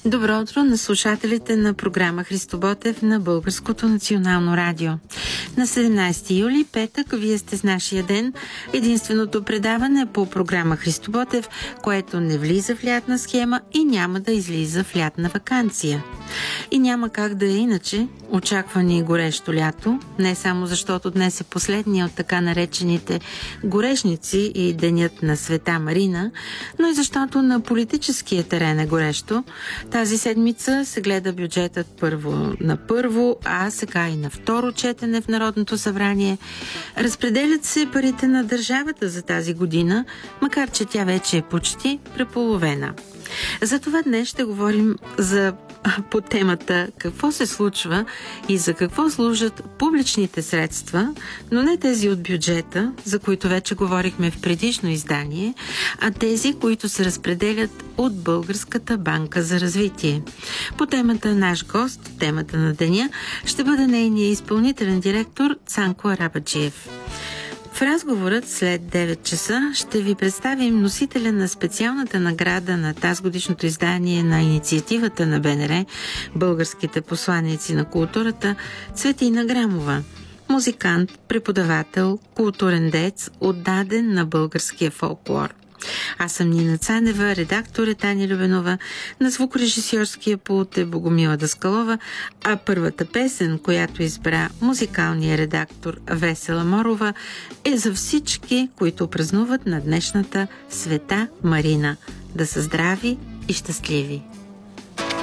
Добро утро на слушателите на програма Христо Ботев на Българското национално радио. На 17 юли, петък, вие сте с нашия ден. Единственото предаване по програма Христо Ботев, което не влиза в лятна схема и няма да излиза в лятна ваканция. И няма как да е иначе. Очаква ни горещо лято, не само защото днес е последния от така наречените горешници и денят на Света Марина, но и защото на политическия терен е горещо. Тази седмица се гледа бюджетът на първо, а сега и на второ четене в Народното събрание. Разпределят се парите на държавата за тази година, макар че тя вече е почти преполовена. Затова днес ще говорим по темата какво се случва и за какво служат публичните средства, но не тези от бюджета, за които вече говорихме в предишно издание, а тези, които се разпределят от Българската банка за развитие. По темата наш гост, темата на деня, ще бъде нейният изпълнителен директор Цанко Арабаджиев. В разговорът след 9 часа ще ви представим носителя на специалната награда на тазгодишното издание на инициативата на БНР «Българските посланици на културата» Цветина Грамова. Музикант, преподавател, културен деец, отдаден на българския фолклор. Аз съм Нина Цанева, редактор е Таня Любенова, на звукорежисьорския пулт е Богомила Даскалова, а първата песен, която избра музикалния редактор Весела Морова, е за всички, които празнуват на днешната Света Марина. Да са здрави и щастливи!